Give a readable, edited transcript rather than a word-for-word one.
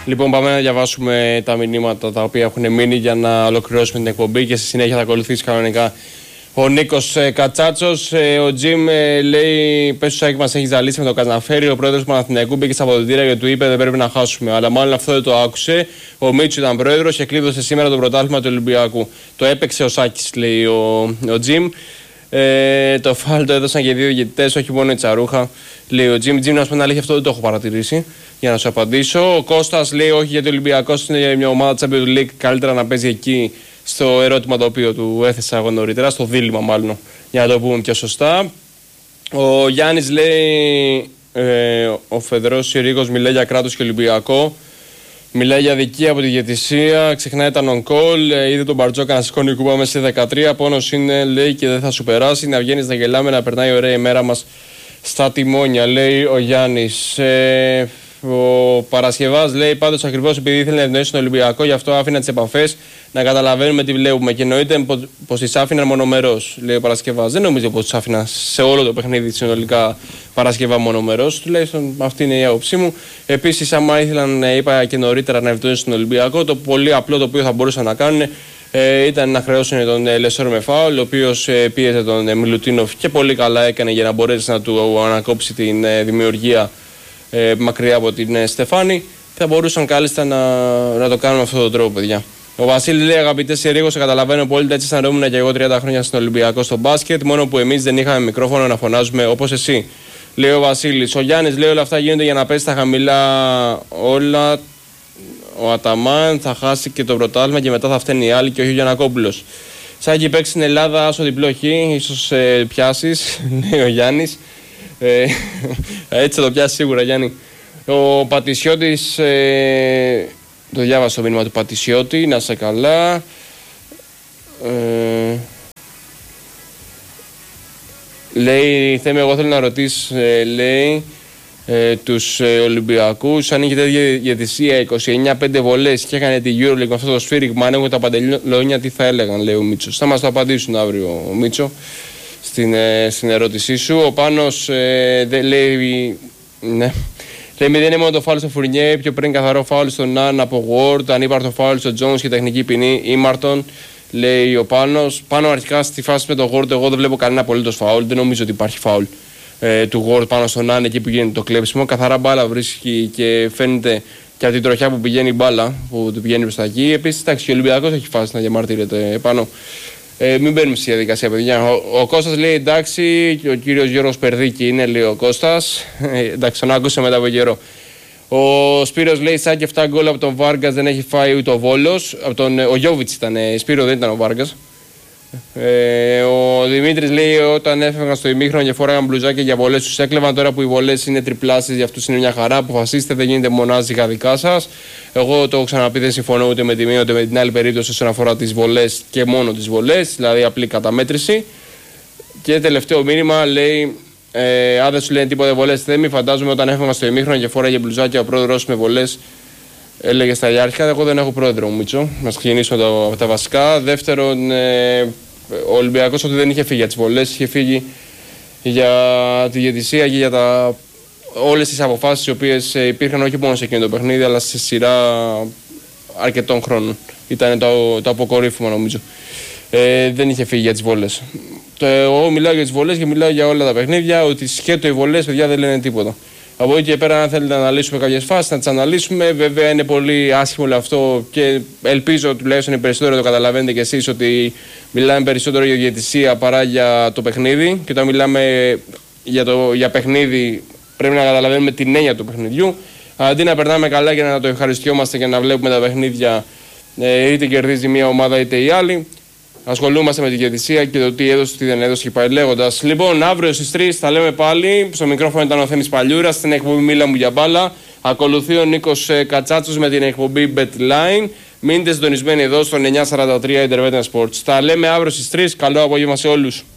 Λοιπόν, πάμε να διαβάσουμε τα μηνύματα τα οποία έχουν μείνει για να ολοκληρώσουμε την εκπομπή και στη συνέχεια θα ακολουθήσει κανονικά ο Νίκος Κατσάτσος. Ο Τζιμ λέει: πες στο σάκι μας έχει ζαλίσει με το Καζαναφέρι. Ο πρόεδρος του Παναθηναϊκού μπήκε στα αποδυτήρια και του είπε: δεν πρέπει να χάσουμε. Αλλά μάλλον αυτό δεν το άκουσε. Ο Μίτσου ήταν πρόεδρος και κλείδωσε σήμερα το πρωτάθλημα του Ολυμπιακού. Το έπαιξε ο Σάκης, λέει ο Τζιμ. Το φάουλ το έδωσαν και δύο διαιτητές, όχι μόνο η Τσαρούχα. Λέει ο Τζιμ. Τζιμ, να σου πω την αλήθεια, αυτό δεν το έχω παρατηρήσει. Για να σου απαντήσω. Ο Κώστας λέει: όχι, γιατί ο Ολυμπιακός είναι μια ομάδα Champions League. Καλύτερα να παίζει εκεί. Στο ερώτημα το οποίο του έθεσα εγώ νωρίτερα, στο δίλημμα μάλλον, για να το πούμε πιο σωστά. Ο Γιάννης λέει: ο Φεδρός Συρίγος μιλάει για κράτος και Ολυμπιακό. Μιλάει για δικία από τη διαιτησία. Ξεχνάει τα non-call. Είδε τον Μπαρτζόκα να σηκώνει κούπα μέσα σε 13. Πόνος είναι, λέει, και δεν θα σου περάσει. Να βγαίνεις να γελάμε, να περνάει ωραία η μέρα μας στα τιμόνια, λέει ο Γιάννης. Ο Παρασκευάς λέει: πάντως ακριβώς επειδή ήθελε να ευνοήσει τον Ολυμπιακό, γι' αυτό άφηνα τις επαφές να καταλαβαίνουμε τι βλέπουμε. Και εννοείται πως τις άφηναν μονομερός, λέει ο Παρασκευάς. Δεν νομίζω πως τις άφηνα σε όλο το παιχνίδι συνολικά Παρασκευά μονομερός. Τουλάχιστον αυτή είναι η άποψή μου. Επίσης, άμα ήθελαν, είπα και νωρίτερα, να ευνοήσουν τον Ολυμπιακό, το πολύ απλό το οποίο θα μπορούσαν να κάνουν ήταν να χρεώσουν τον Λεσόρ με φάουλ, ο οποίος πίεζε τον Μιλουτίνοφ και πολύ καλά έκανε για να μπορέσει να του ανακόψει την δημιουργία μακριά από την Στεφάνη. Θα μπορούσαν κάλλιστα να το κάνουν με αυτόν τον τρόπο, παιδιά. Ο Βασίλης λέει: αγαπητέ Συρίγο, σε καταλαβαίνω πολύ. Έτσι αισθανόμουν και εγώ 30 χρόνια στον Ολυμπιακό στο μπάσκετ. Μόνο που εμείς δεν είχαμε μικρόφωνο να φωνάζουμε όπως εσύ. Λέει ο Βασίλης. Ο Γιάννης λέει: όλα αυτά γίνονται για να πέσει στα χαμηλά όλα. Ο Αταμάν θα χάσει και το πρωτάθλημα και μετά θα φταίνει οι άλλοι και όχι ο Γιαννακόπουλος. Σάκη παίξει στην Ελλάδα, άσο διπλό χ, ίσως πιάσεις, λέει ο Γιάννης. Έτσι θα το πιάσει σίγουρα, Γιάννη. Ο Πατησιώτης, το διάβασα το μήνυμα του Πατησιώτη, να σε καλά. Λέει: Θέμη, εγώ θέλω να ρωτήσω, λέει, τους Ολυμπιακούς, αν είχε τέτοια διαιτησία 29-5 βολές και έκανε τη EuroLeague με αυτό το σφύριγμα, αν έχουν τα παντελόνια, τι θα έλεγαν, λέει ο Μίτσος. Θα μας το απαντήσουν αύριο ο Μίτσο στην ερώτησή σου. Ο Πάνος λέει: ναι. Λέει: δεν είναι μόνο το φάουλ στο Φουρνιέ, πιο πριν καθαρό φάουλ στον Ναν από Ward, ανύπαρτο φάουλ στο Jones και τεχνική ποινή Ήμαρτον. Λέει ο Πάνος. Πάνω αρχικά στη φάση με τον Ward, εγώ δεν βλέπω κανένα απολύτως φάουλ. Δεν νομίζω ότι υπάρχει φάουλ του Ward πάνω στον Ναν εκεί που γίνεται το κλέψιμο. Καθαρά μπάλα βρίσκει και φαίνεται και από την τροχιά που πηγαίνει η μπάλα, που του πηγαίνει προς τα εκεί. Επίσης, εντάξει, ο Ολυμπιακός έχει φάση να διαμαρτύρεται πάνω. Μην μπαίνουμε στη διαδικασία, παιδιά. Ο Κώστας λέει: εντάξει, και ο κύριος Γιώργος Περδίκη είναι, λέει ο Κώστας. Εντάξει, τον άκουσα μετά από καιρό. Ο Σπύρος λέει: Σάκη 7 γκολ από τον Βάργκας δεν έχει φάει ούτε ο Βόλος. Ο Γιώβιτς ήταν, Σπύρο δεν ήταν ο Βάργκας. Ο Δημήτρης λέει: όταν έφευγαν στο ημίχρονο και φόραγαν μπλουζάκια για βολές, τους έκλεβαν. Τώρα που οι βολές είναι τριπλάσεις, για αυτούς είναι μια χαρά. Αποφασίστε, δεν γίνεται μονάζικα δικά σας. Εγώ το έχω ξαναπεί, δεν συμφωνώ ούτε με τη μία ούτε με την άλλη περίπτωση όσον αφορά τις βολές και μόνο τις βολές, δηλαδή απλή καταμέτρηση. Και τελευταίο μήνυμα λέει: αν δεν σου λένε τίποτα βολές, Θέμη, φαντάζομαι όταν έφευγαν στο ημίχρονο και φόραγε μπλουζάκια ο πρόεδρος με βολές. Έλεγε στα Ιάρχα: εγώ δεν έχω πρόεδρο, Μίτσο. Να ξεκινήσουμε από τα βασικά. Δεύτερον, ο Ολυμπιακός ότι δεν είχε φύγει για τις βολές, είχε φύγει για τη διαιτησία και για όλες τις αποφάσεις οι οποίες υπήρχαν όχι μόνο σε εκείνο το παιχνίδι, αλλά σε σειρά αρκετών χρόνων. Ήταν το αποκορύφωμα, νομίζω. Δεν είχε φύγει για τις βολές. Εγώ μιλάω για τις βολές και μιλάω για όλα τα παιχνίδια, ότι σκέτο οι βολές, παιδιά, δεν λένε τίποτα. Από εκεί και πέρα, αν θέλετε να αναλύσουμε κάποιες φάσεις, να τις αναλύσουμε. Βέβαια, είναι πολύ άσχημο όλο αυτό και ελπίζω τουλάχιστον οι περισσότεροι το καταλαβαίνετε κι εσείς ότι μιλάμε περισσότερο για διαιτησία παρά για το παιχνίδι. Και όταν μιλάμε για παιχνίδι, πρέπει να καταλαβαίνουμε την έννοια του παιχνιδιού. Αντί να περνάμε καλά και να το ευχαριστιόμαστε και να βλέπουμε τα παιχνίδια είτε κερδίζει μία ομάδα είτε η άλλη, ασχολούμαστε με τη διαιτησία και το τι έδωσε, τι δεν έδωσε και πάει λέγοντας. Λοιπόν, αύριο στις 3 θα λέμε πάλι. Στο μικρόφωνο ήταν ο Θέμης Παλιούρας, στην εκπομπή Μίλα μου για μπάλα. Ακολουθεί ο Νίκος Κατσάτσος με την εκπομπή BetLine. Μείνετε συντονισμένοι εδώ στο 943 Internet Sports. Τα λέμε αύριο στις 3. Καλό απόγευμα σε όλους.